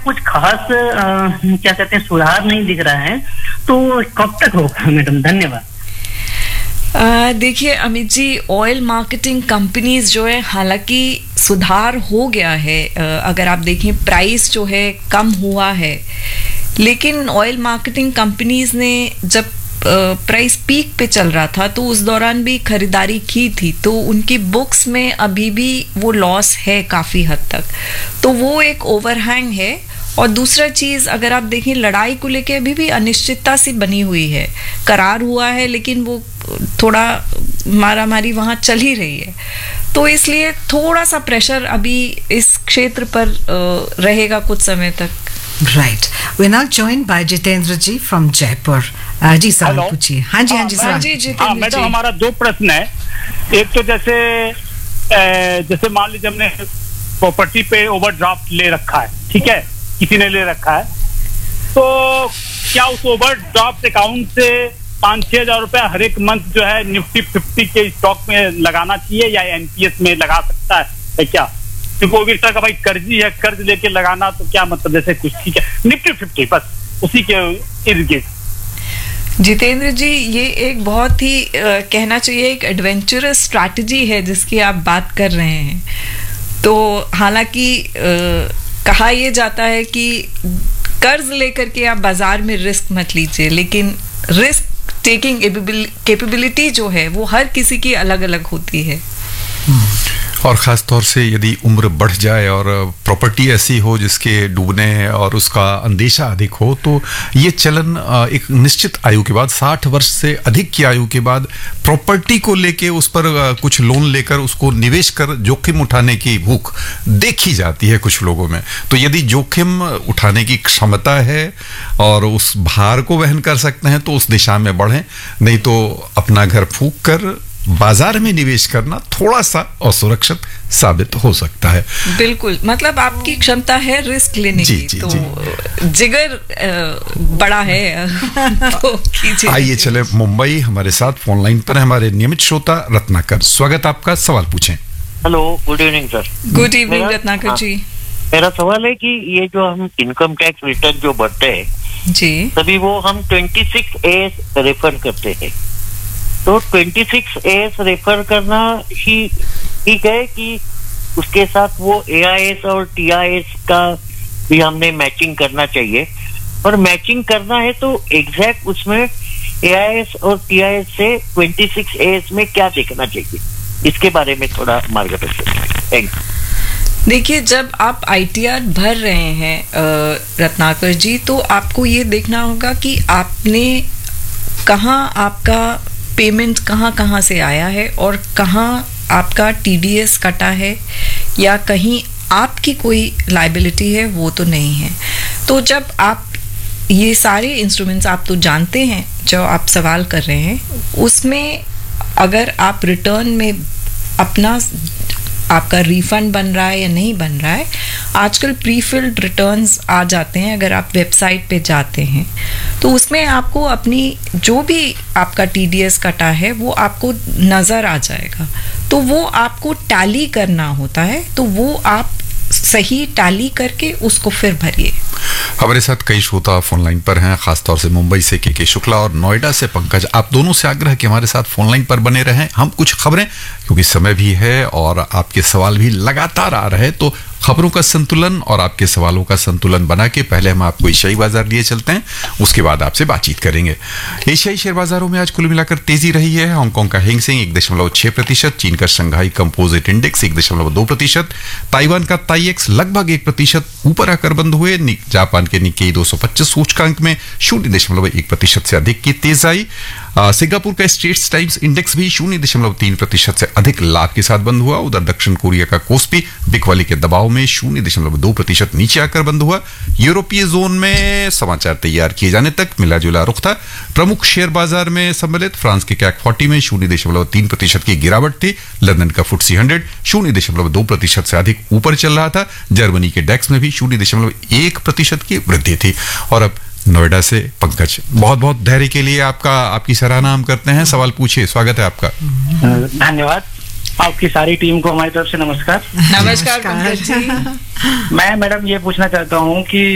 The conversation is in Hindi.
कुछ खास क्या कहते हैं सुधार नहीं दिख रहा है, तो कब तक होगा मैडम? धन्यवाद। देखिए Amit ji, oil marketing companies जो है, हालांकि सुधार हो गया है, अगर आप देखें प्राइस जो है कम हुआ है, लेकिन ऑयल मार्केटिंग कंपनीज ने जब प्राइस पीक पे चल रहा था तो उस दौरान भी खरीदारी की थी, तो उनकी बुक्स में अभी भी वो लॉस है काफ़ी हद तक, तो वो एक ओवरहैंग है। और दूसरा चीज़ अगर आप देखें, लड़ाई को लेके अभी भी अनिश्चितता सी बनी हुई है। करार हुआ है लेकिन वो थोड़ा मारामारी वहाँ चल ही रही है, तो इसलिए थोड़ा सा प्रेशर अभी इस क्षेत्र पर रहेगा कुछ समय तक। Right. We're now joined by Jitendra ji from Jaipur. जी सवाल पूछिए। हाँ जी सवाल। जी जितेंद्र जी। मैडम हमारा दो प्रश्न है। एक तो जैसे मान लीजिए हमने प्रॉपर्टी पे ओवरड्राफ्ट ले रखा है, ठीक है, किसी ने ले रखा है, तो क्या उस ओवरड्राफ्ट अकाउंट से 5-6 हजार रुपया हर एक मंथ जो है निफ्टी 50 के स्टॉक में लगाना चाहिए या एनपीएस में लगा सकता है क्या? क्योंकि वो भी तरह का भाई कर्जी है, कर्ज लेके लगाना तो क्या मतलब, जैसे कुछ ठीक है निफ्टी 50 बस उसी के इर्द गिर्द। जितेंद्र जी, ये एक बहुत ही कहना चाहिए एक एडवेंचरस स्ट्रैटेजी है जिसकी आप बात कर रहे हैं। तो हालांकि कहा यह जाता है कि कर्ज लेकर के आप बाजार में रिस्क मत लीजिए, लेकिन रिस्क टेकिंग कैपेबिलिटी जो है वो हर किसी की अलग अलग होती है। और ख़ास तौर से यदि उम्र बढ़ जाए और प्रॉपर्टी ऐसी हो जिसके डूबने और उसका अंदेशा अधिक हो, तो ये चलन एक निश्चित आयु के बाद, 60 वर्ष से अधिक की आयु के बाद प्रॉपर्टी को लेके उस पर कुछ लोन लेकर उसको निवेश कर जोखिम उठाने की भूख देखी जाती है कुछ लोगों में। तो यदि जोखिम उठाने की क्षमता है और उस भार को वहन कर सकते हैं तो उस दिशा में बढ़ें, नहीं तो अपना घर फूंक कर बाजार में निवेश करना थोड़ा सा असुरक्षित साबित हो सकता है। बिल्कुल, मतलब आपकी क्षमता है रिस्क लेने की, तो जिगर बड़ा है तो कीजिए। आइए चले मुंबई, हमारे साथ फोन लाइन पर है हमारे नियमित श्रोता रत्नाकर। स्वागत आपका, सवाल पूछें। Hello, good evening sir. Good evening Ratnakar जी। मेरा सवाल है कि ये जो हम इनकम टैक्स रिटर्न जो भरते हैं जी, तभी वो हम 26A रेफर करते हैं, तो 26A रेफर करना ही ठीक है कि उसके साथ वो AIS और TIS का भी हमने मैचिंग करना चाहिए? और मैचिंग करना है तो एग्जैक्ट उसमें AIS और TIS से 26A में क्या देखना चाहिए, इसके बारे में थोड़ा मार्गदर्शन। Thank you. देखिए, जब आप ITR भर रहे हैं रत्नाकर जी, तो आपको ये देखना होगा कि आपने कहाँ आपका पेमेंट कहाँ से आया है और कहाँ आपका TDS कटा है या कहीं आपकी कोई लायबिलिटी है, वो तो नहीं है। तो जब आप ये सारे इंस्ट्रूमेंट्स आप तो जानते हैं जो आप सवाल कर रहे हैं, उसमें अगर आप रिटर्न में अपना आपका रिफंड बन रहा है या नहीं बन रहा है, आजकल प्रीफिल्ड रिटर्न्स आ जाते हैं। अगर आप वेबसाइट पे जाते हैं तो उसमें आपको अपनी जो भी आपका TDS कटा है वो आपको नज़र आ जाएगा, तो वो आपको टैली करना होता है, तो वो आप सही टैली करके उसको फिर भरिए। हमारे साथ कई श्रोता फोन लाइन पर हैं, खासतौर से मुंबई से के शुक्ला और नोएडा से पंकज। आप दोनों से आग्रह कि हमारे साथ फोन लाइन पर बने रहें। हम कुछ खबरें, क्योंकि समय भी है और आपके सवाल भी लगातार आ रहे हैं, तो खबरों का संतुलन और आपके सवालों का संतुलन बना के पहले हम आपको एशियाई बाजार लिए चलते हैं, उसके बाद आपसे बातचीत करेंगे। एशियाई शेयर बाजारों में आज कुल मिलाकर तेजी रही है। हांगकांग का हैंग सेंग 1.6%, चीन का शंघाई कंपोजिट इंडेक्स 1.2%, ताइवान का ताईएक्स लगभग 1% ऊपर आकर बंद हुए। जापान के निक्केई 225 सूचकांक में 0.1% से अधिक की तेजी। सिंगापुर का स्ट्रेट्स टाइम्स इंडेक्स भी 0.3% से अधिक लाभ के साथ बंद हुआ। उधर दक्षिण कोरिया का कोस्पी बिकवाली के दबाव में 0.2% नीचे आकर बंद हुआ। यूरोपीय जोन में समाचार तैयार किए जाने तक मिला जुला रुख था। प्रमुख शेयर बाजार में सम्मिलित फ्रांस के कैक 40 में 0.3% की गिरावट थी। लंदन का FTSE 100 0.2% से अधिक ऊपर चल रहा था। जर्मनी के डेक्स में भी 0.1% की वृद्धि थी। और अब नोएडा से पंकज, बहुत बहुत धैर्य के लिए आपकी सराहना हम करते हैं। सवाल पूछिए, स्वागत है आपका। धन्यवाद। आपकी सारी टीम को हमारी तरफ से नमस्कार। नमस्कार पंकज जी। मैं मैडम ये पूछना चाहता हूँ कि